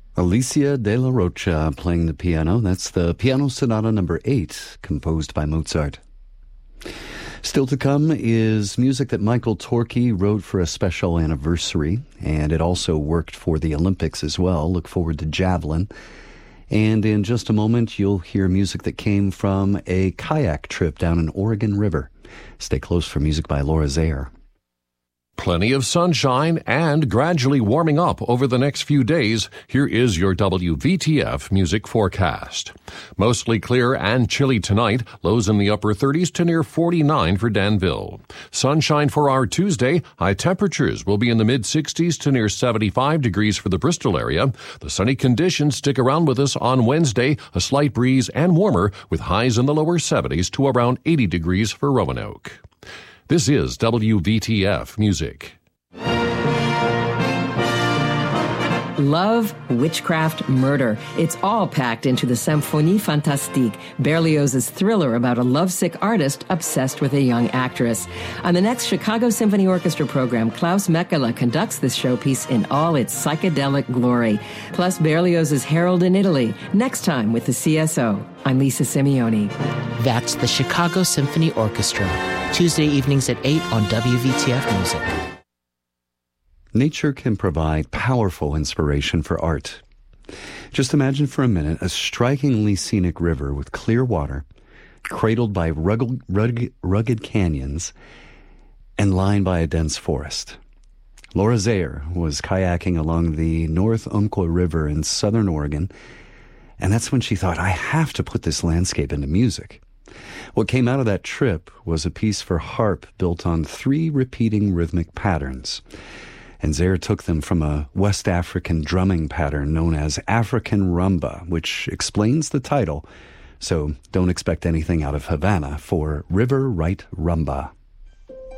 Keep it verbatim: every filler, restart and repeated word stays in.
Alicia de la Rocha playing the piano. That's the Piano Sonata number eight, composed by Mozart. Still to come is music that Michael Torke wrote for a special anniversary, and it also worked for the Olympics as well. Look forward to Javelin. And in just a moment, you'll hear music that came from a kayak trip down an Oregon River. Stay close for music by Laura Zayer. Plenty of sunshine and gradually warming up over the next few days. Here is your W V T F music forecast. Mostly clear and chilly tonight, lows in the upper thirties to near forty-nine for Danville. Sunshine for our Tuesday, high temperatures will be in the mid-sixties to near seventy-five degrees for the Bristol area. The sunny conditions stick around with us on Wednesday, a slight breeze and warmer with highs in the lower seventies to around eighty degrees for Roanoke. This is W V T F Music. Love, witchcraft, murder. It's all packed into the Symphonie Fantastique, Berlioz's thriller about a lovesick artist obsessed with a young actress. On the next Chicago Symphony Orchestra program, Klaus Mekela conducts this showpiece in all its psychedelic glory. Plus Berlioz's Harold in Italy, next time with the C S O. I'm Lisa Simeone. That's the Chicago Symphony Orchestra, Tuesday evenings at eight on W V T F Music. Nature can provide powerful inspiration for art. Just imagine for a minute a strikingly scenic river with clear water, cradled by rugged, rugged, rugged canyons, and lined by a dense forest. Laura Zayer was kayaking along the North Umpqua River in southern Oregon, and that's when she thought, I have to put this landscape into music. What came out of that trip was a piece for harp built on three repeating rhythmic patterns. And Zayer took them from a West African drumming pattern known as African rumba, which explains the title. So don't expect anything out of Havana for River Right Rumba.